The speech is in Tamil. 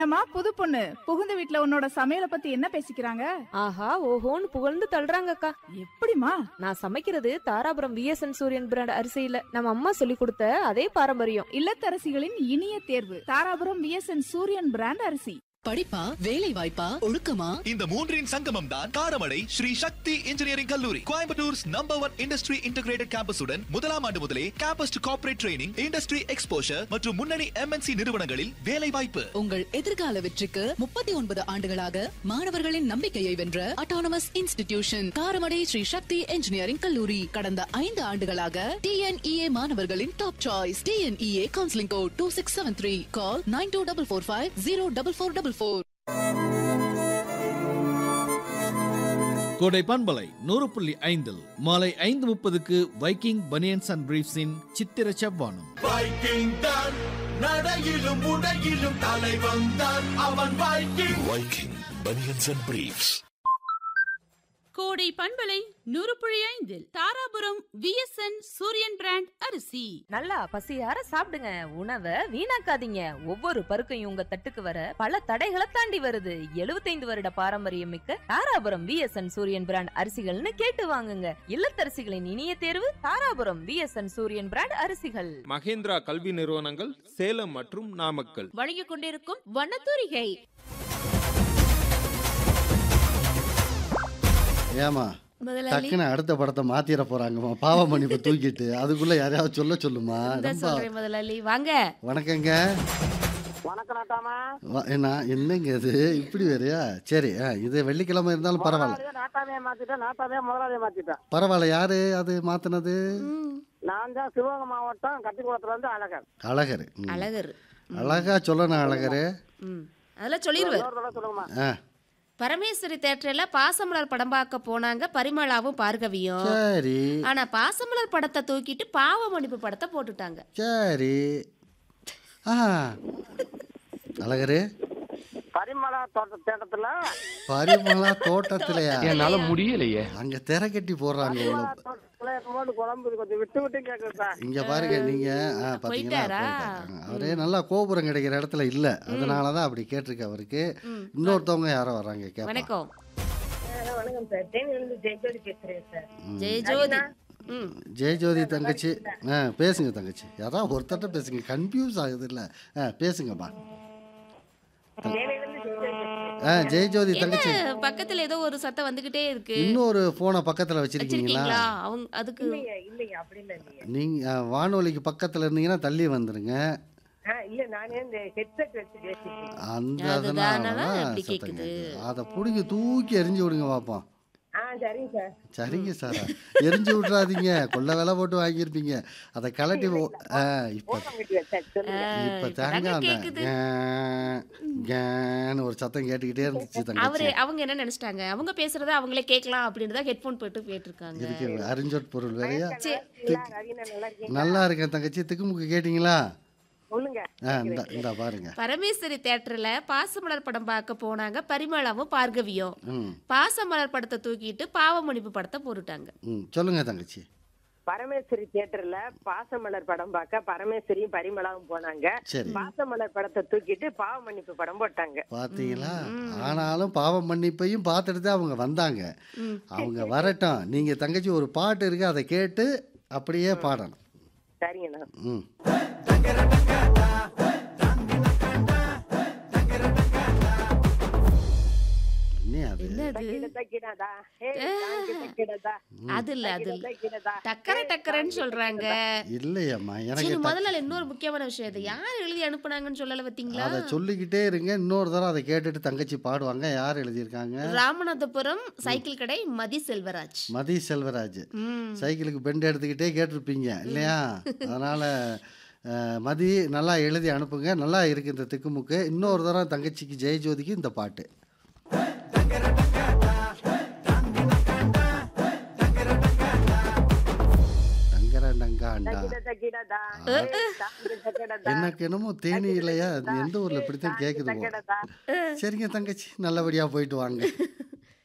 ஏம்மா புது பொண்ணு புகுந்த வீட்ல உன்னோட சமையல பத்தி என்ன பேசிக்கிறாங்க? ஆஹா ஓஹோன்னு புகழ்ந்து தள்ளுறாங்கக்கா. எப்படிமா? நான் சமைக்கிறது தாராபுரம் விஎஸ்என் சூரியன் பிராண்ட் அரிசியில நம்ம அம்மா சொல்லி கொடுத்த அதே பாரம்பரியம். இல்லத்தரசிகளின் இனிய தேர்வு தாராபுரம் விஎஸ்என் சூரியன் பிராண்ட் அரிசி. படிப்பா வேலை வாய்ப்பா ஒழுக்கமா, இந்த மூன்றின் சங்கமம் தான் காரமடை ஸ்ரீ சக்தி இன்ஜினியரிங் கல்லூரி, கோயம்புத்தூர்ஸ் நம்பர் 1 இண்டஸ்ட்ரி இன்டகிரேட்டட் கேம்பஸுடன் முதலாம் ஆண்டு முதலே campus to corporate training, industry exposure மற்றும் முன்னணி எம்என்சி நிறுவனங்களில் வேலை வாய்ப்பு. உங்கள் எதிர்கால வெற்றிக்கு 39 ஆண்டுகளாக மாணவர்களின் நம்பிக்கையை வென்ற அட்டானமஸ் இன்ஸ்டிடியூஷன் காரமடை ஸ்ரீ சக்தி இன்ஜினியரிங் கல்லூரி. கடந்த 5 ஆண்டுகளாக டிஎன்இஏ மாணவர்களின் top choice. TNEA counselling code 2673. கால் 9245044444. கோடை பண்பலை 100.5 மாலை 5:30 வைக்கிங் பனியன்ஸ் அண்ட் பிரீஃப்ஸின் சித்திர செவ்வானம். வைக்கிங் தான் நடையிலும் உடையிலும் தலைவன் தான் அவன். Viking banians and briefs. கோடை பண்பலை 100.5 தாராபுரம் விஎஸ்என் சூரியன் பிராண்ட் அரிசி. நல்லா பசியார சாப்பிடுங்க, உணவை வீணாக்காதீங்க. ஒவ்வொரு பருக்கையும் உங்க தட்டுக்கு வர பல தடைகளை தாண்டி வருது. 75 வருட பாரம்பரியம் மிக்க தாராபுரம் விஎஸ்என் சூரியன் பிராண்ட் அரிசிகள்னு கேட்டு வாங்குங்க. இல்லத்தரசிகளின் இனிய தேர்வு தாராபுரம் விஎஸ்என் சூரியன் பிராண்ட் அரிசிகள். மகேந்திரா கல்வி நிறுவனங்கள் சேலம் மற்றும் நாமக்கல் வழங்கிக் கொண்டிருக்கும் வண்ணத்தூரிகை. ஏமா டக்குன்னு அடுத்த படத்தை மாத்திர போறாங்கம்மா, பாவ மன்னிப்பு தூக்கிட்டு. அதுக்குள்ள யாரையாவது சொல்லுமா? முதலாளி வாங்க. வணக்கங்க. என்ன என்னங்க இது இப்படி வேறையா? சரி, இது வெள்ளிக்கிழமை இருந்தாலும் பரவாயில்ல. பரவாயில்ல. யாரு அது மாத்தினது? நான் தான் சிவகங்கை மாவட்டம் கட்டிக்குளத்துல இருந்து அழகர். அழகர் அழகர் அழகா சொல்லணும். அழகரு அதெல்லாம் சொல்லிடுவேன். பரமேஸ்வரி தியேட்டர்ல பாசமலர் படம் பார்க்க போனாங்க பரிமளாவும் பார்கவியும். சரி. ஆனா பாசமலர் படத்தை தூக்கிட்டு பாவ மன்னிப்பு படத்தை போட்டுட்டாங்க. சரி. அழகரு பரிமளா தோட்டத்துல தோட்டத்திலயா? என்னால முடியலையே. அங்க திரை கட்டி போடுறாங்க. குழம்பு கொஞ்சம் விட்டு விட்டு கேக்குது. இங்க பாருங்க நீங்க பாத்தீங்களா, அவரே நல்லா கோபுரம் கிடைக்கிற இடத்துல இல்ல, அதனாலதான் அப்படி கேட்டிருக்க. அவருக்கு இன்னொருத்தவங்க யாரோ வர்றாங்க. வணக்கம். வணக்கம் சார், தேனியிலிருந்து ஜெயஜோதி பேசுறேன் சார். ஜெயஜோதி. ஜெயஜோதி தங்கச்சி, பேசுங்க தங்கச்சி. யாராவது ஒருத்தட்ட பேசுங்க, கன்ஃபியூஸ் ஆகுது இல்ல. பேசுங்கப்பா. ஜெயஜோதி தங்கச்சி, பக்கத்துல ஏதோ ஒரு சத்தம் வந்துகிட்டே இருக்கு. இன்னொரு போனை பக்கத்துல வச்சிருக்கீங்களா? அவங்க அதுக்கு இல்லையா? அப்படி இல்ல. நீங்க வானொலிக்கு பக்கத்துல இருந்தீங்கன்னா தள்ளி வந்துருங்க. இல்ல நானே இந்த ஹெட்செட் வச்சு பேசிட்டேன். அந்த அதனால கேக்குது. அத புடிங்க தூக்கி எரிஞ்சு விடுங்க பாப்போம். சரிங்க சார். சரிங்க சார், எரிஞ்சு விட்றாதீங்க. கொள்ள விலை போட்டு வாங்கியிருப்பீங்க. அதை கலட்டி இப்ப தேங்காய் அந்த ஒரு சத்தம் கேட்டுக்கிட்டே இருந்துச்சு தங்கச்சி. அவங்க என்ன நினைச்சிட்டாங்க, அவங்க பேசுறத அவங்களே கேட்கலாம் அப்படின்னு தான் ஹெட்போன் போட்டு கேட்டிருக்காங்க. இருக்கு அறிஞ்சொட் பொருள் வேறையா? நல்லா இருக்கேன் தங்கச்சி. திக்குமுக்கு கேட்டீங்களா? பாருங்க. பரமேஸ்வரி தியேட்டர்ல பாசமலர் படம் பார்க்க போனாங்க பரிமளாவும் பார்கவியும். பாசமலர் படத்தை தூக்கிட்டு பாவ மன்னிப்பு படத்தை போட்டுட்டாங்க. சொல்லுங்க தங்கச்சி. பரமேஸ்வரி தியேட்டர்ல பாசமலர் படம் பார்க்க பரமேஸ்வரியும் பரிமளாவும் போனாங்க. பாசமலர் படத்தை தூக்கிட்டு பாவ மன்னிப்பு படம் போட்டாங்க. பாத்தீங்களா? ஆனாலும் பாவ மன்னிப்பையும் பார்த்துட்டு தான் அவங்க வந்தாங்க. அவங்க வரட்டும். நீங்க தங்கச்சி ஒரு பாட்டு இருக்கு, அதை கேட்டு அப்படியே பாடணும். சரிங்கண்ணா. சொல்றாங்க இல்லையம்மா. எனக்கு முதல்ல இன்னொரு முக்கியமான விஷயம், யார் எழுதி அனுப்புனாங்கன்னு சொல்லல பாத்தீங்களா? அதை சொல்லிக்கிட்டே இருங்க. இன்னொரு தடவை அதை கேட்டுட்டு தங்கச்சி பாடுவாங்க. யார் எழுதியிருக்காங்க? ராமநாதபுரம் சைக்கிள் கடை மதி செல்வராஜ். மதி செல்வராஜ் சைக்கிளுக்கு பெண்ட் எடுத்துக்கிட்டே கேட்டிருப்பீங்க இல்லையா? அதனால மதி நல்லா எழுதி அனுப்புங்க. நல்லா இருக்கு இந்த திக்குமுக்கு. இன்னொரு தடவை தங்கச்சிக்கு ஜெயஜோதிக்கு இந்த பாட்டு. எனக்கு என்னமோ தேனி இல்லையா? எந்த ஊர்ல இப்படித்தான் கேக்குது. சரிங்க தங்கச்சி, நல்லபடியா போயிட்டு வாங்க.